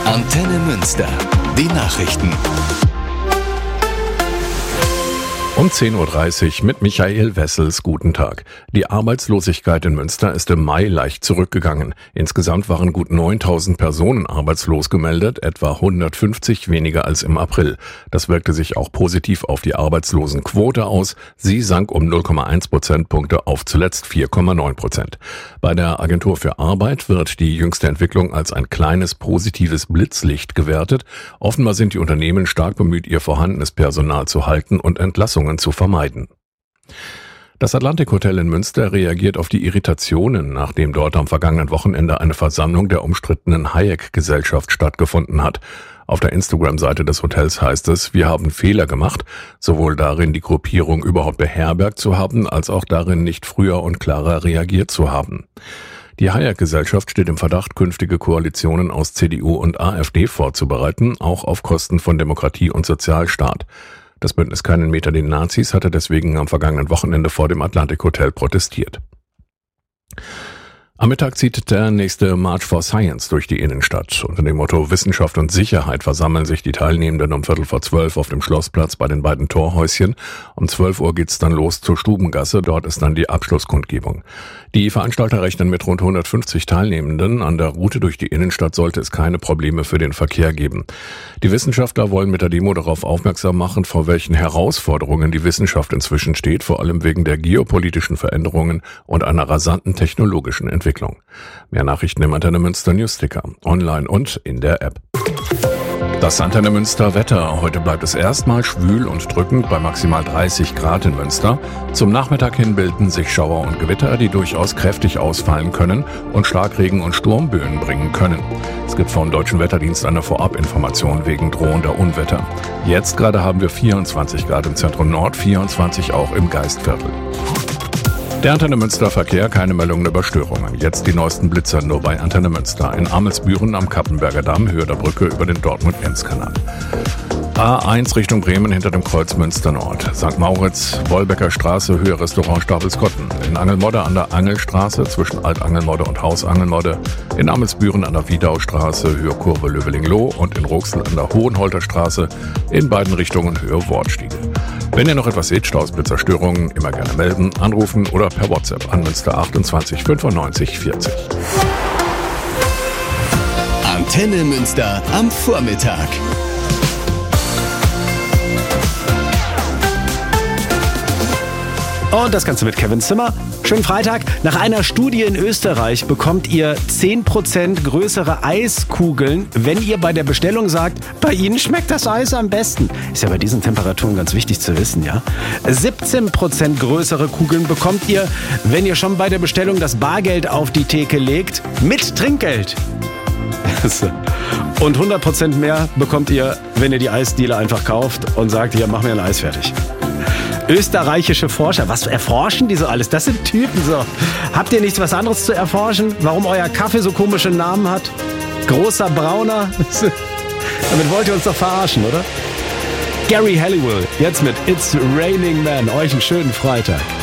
Antenne Münster. Die Nachrichten. Um 10.30 Uhr mit Michael Wessels. Guten Tag. Die Arbeitslosigkeit in Münster ist im Mai leicht zurückgegangen. Insgesamt waren gut 9.000 Personen arbeitslos gemeldet, etwa 150 weniger als im April. Das wirkte sich auch positiv auf die Arbeitslosenquote aus. Sie sank um 0,1 Prozentpunkte auf zuletzt 4,9%. Bei der Agentur für Arbeit wird die jüngste Entwicklung als ein kleines positives Blitzlicht gewertet. Offenbar sind die Unternehmen stark bemüht, ihr vorhandenes Personal zu halten und Entlassungen zu vermeiden. Das Atlantic Hotel in Münster reagiert auf die Irritationen, nachdem dort am vergangenen Wochenende eine Versammlung der umstrittenen Hayek-Gesellschaft stattgefunden hat. Auf der Instagram-Seite des Hotels heißt es, wir haben Fehler gemacht, sowohl darin, die Gruppierung überhaupt beherbergt zu haben, als auch darin, nicht früher und klarer reagiert zu haben. Die Hayek-Gesellschaft steht im Verdacht, künftige Koalitionen aus CDU und AfD vorzubereiten, auch auf Kosten von Demokratie und Sozialstaat. Das Bündnis Keinen Meter den Nazis hatte deswegen am vergangenen Wochenende vor dem Atlantic Hotel protestiert. Am Mittag zieht der nächste March for Science durch die Innenstadt. Unter dem Motto Wissenschaft und Sicherheit versammeln sich die Teilnehmenden um 11:45 auf dem Schlossplatz bei den beiden Torhäuschen. Um 12 Uhr geht's dann los zur Stubengasse. Dort ist dann die Abschlusskundgebung. Die Veranstalter rechnen mit rund 150 Teilnehmenden. An der Route durch die Innenstadt sollte es keine Probleme für den Verkehr geben. Die Wissenschaftler wollen mit der Demo darauf aufmerksam machen, vor welchen Herausforderungen die Wissenschaft inzwischen steht, vor allem wegen der geopolitischen Veränderungen und einer rasanten technologischen Entwicklung. Mehr Nachrichten im Antenne Münster Newsticker, online und in der App. Das Antenne Münster Wetter. Heute bleibt es erstmal schwül und drückend bei maximal 30 Grad in Münster. Zum Nachmittag hin bilden sich Schauer und Gewitter, die durchaus kräftig ausfallen können und Starkregen und Sturmböen bringen können. Es gibt vom Deutschen Wetterdienst eine Vorabinformation wegen drohender Unwetter. Jetzt gerade haben wir 24 Grad im Zentrum Nord, 24 auch im Geistviertel. Der Antenne Münster Verkehr, keine Meldungen über Störungen. Jetzt die neuesten Blitzer nur bei Antenne Münster. In Amelsbüren am Kappenberger Damm, Höhe der Brücke über den Dortmund-Enz-Kanal. A1 Richtung Bremen hinter dem Kreuz Münster Nord. St. Mauritz, Wolbecker Straße, Höhe Restaurant Stapelskotten. In Angelmodde an der Angelstraße zwischen Altangelmodde und Hausangelmodde. In Amelsbüren an der Wiedaustraße, Höhe Kurve Löweling-Loh. Und in Ruxel an der Hohenholter Straße. In beiden Richtungen Höhe Wortstiege. Wenn ihr noch etwas seht, Staus, Blitzer, Störungen, immer gerne melden, anrufen oder per WhatsApp an Münster 28 95 40. Antenne Münster am Vormittag. Und das Ganze mit Kevin Zimmer. Schönen Freitag. Nach einer Studie in Österreich bekommt ihr 10% größere Eiskugeln, wenn ihr bei der Bestellung sagt, bei Ihnen schmeckt das Eis am besten. Ist ja bei diesen Temperaturen ganz wichtig zu wissen, ja? 17% größere Kugeln bekommt ihr, wenn ihr schon bei der Bestellung das Bargeld auf die Theke legt, mit Trinkgeld. Und 100% mehr bekommt ihr, wenn ihr die Eisdiele einfach kauft und sagt, hier, mach mir ein Eis fertig. Österreichische Forscher. Was erforschen die so alles? Das sind Typen so. Habt ihr nichts was anderes zu erforschen? Warum euer Kaffee so komische Namen hat? Großer Brauner? Damit wollt ihr uns doch verarschen, oder? Gary Halliwell, jetzt mit It's Raining Man. Euch einen schönen Freitag.